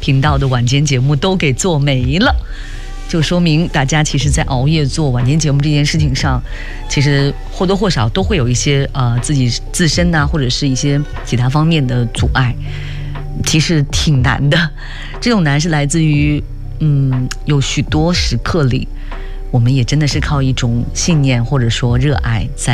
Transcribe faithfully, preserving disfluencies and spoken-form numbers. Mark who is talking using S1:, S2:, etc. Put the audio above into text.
S1: 频道的晚间节目都给做没了。就说明大家其实在熬夜做晚间节目这件事情上，其实或多或少都会有一些呃自己自身啊，或者是一些其他方面的阻碍，其实挺难的。这种难是来自于嗯有许多时刻里，我们也真的是靠一种信念或者说热爱在